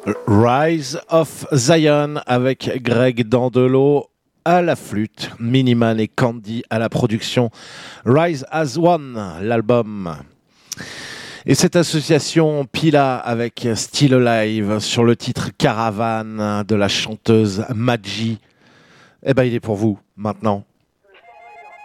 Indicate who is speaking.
Speaker 1: Rise of Zion avec Greg Dandelot à la flûte, Miniman et Candy à la production, Rise as One, l'album. Et cette association Pila avec Still Alive sur le titre Caravane de la chanteuse Madji, eh ben il est pour vous maintenant.